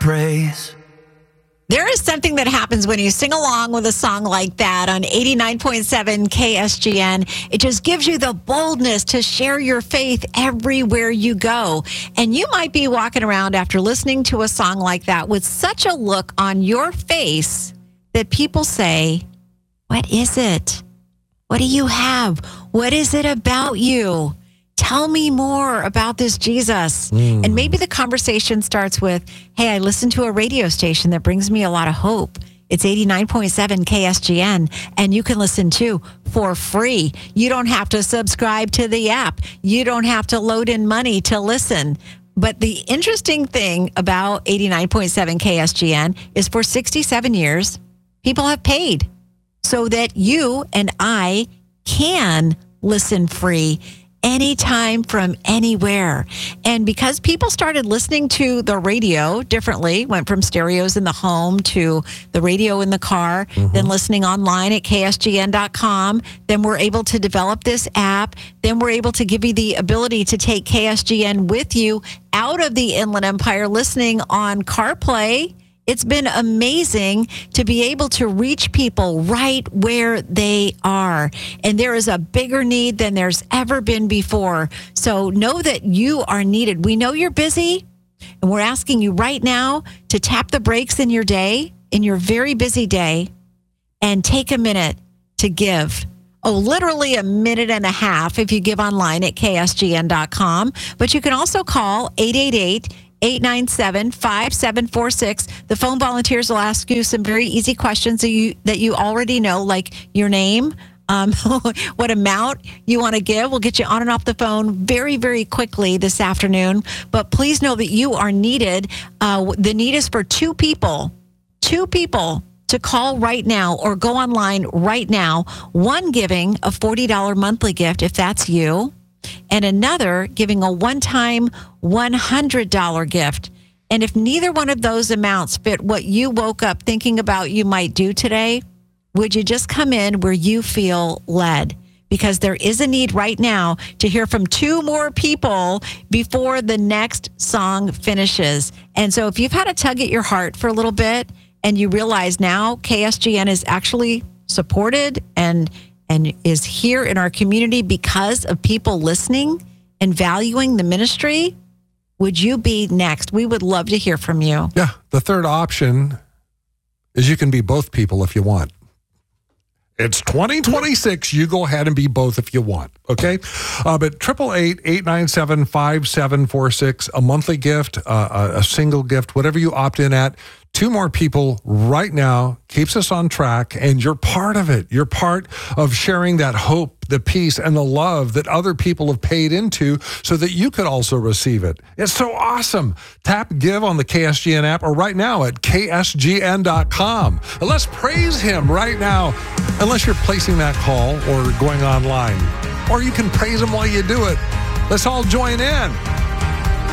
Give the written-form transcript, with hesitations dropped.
praise. There is something that happens when you sing along with a song like that on 89.7 KSGN. It just gives you the boldness to share your faith everywhere you go. And you might be walking around after listening to a song like that with such a look on your face that people say, "What is it? What do you have? What is it about you? Tell me more about this Jesus." And maybe the conversation starts with, "Hey, I listen to a radio station that brings me a lot of hope. It's 89.7 KSGN, and you can listen to for free. You don't have to subscribe to the app. You don't have to load in money to listen." But the interesting thing about 89.7 KSGN is for 67 years, people have paid so that you and I can listen free anytime from anywhere. And because people started listening to the radio differently, went from stereos in the home to the radio in the car, then listening online at ksgn.com, then we're able to develop this app, then we're able to give you the ability to take KSGN with you out of the Inland Empire, listening on CarPlay. It's been amazing to be able to reach people right where they are. And there is a bigger need than there's ever been before. So know that you are needed. We know you're busy, and we're asking you right now to tap the brakes in your day, in your very busy day, and take a minute to give. Oh, literally a minute and a half if you give online at ksgn.com. But you can also call 888-897-5746. The phone volunteers will ask you some very easy questions that you already know, like your name, what amount you want to give. We'll get you on and off the phone very, very quickly this afternoon. But please know that you are needed. The need is for two people to call right now or go online right now. One giving a $40 monthly gift, if that's you, and another giving a one-time $100 gift. And if neither one of those amounts fit what you woke up thinking about you might do today, would you just come in where you feel led? Because there is a need right now to hear from two more people before the next song finishes. And so if you've had a tug at your heart for a little bit and you realize now KSGN is actually supported and is here in our community because of people listening and valuing the ministry, would you be next? We would love to hear from you. Yeah. The third option is you can be both people if you want. It's 2026. You go ahead and be both if you want. Okay. But 888-897-5746, a monthly gift, a single gift, whatever you opt in at. Two more people right now keeps us on track, and you're part of it. You're part of sharing that hope, the peace, and the love that other people have paid into so that you could also receive it. It's so awesome. Tap Give on the KSGN app or right now at ksgn.com. And let's praise him right now, unless you're placing that call or going online. Or you can praise him while you do it. Let's all join in.